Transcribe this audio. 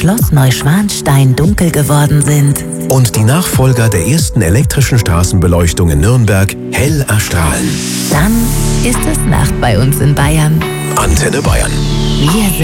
Schloss Neuschwanstein dunkel geworden sind und die Nachfolger der ersten elektrischen Straßenbeleuchtung in Nürnberg hell erstrahlen. dann ist es Nacht bei uns in Bayern. Antenne Bayern. Wir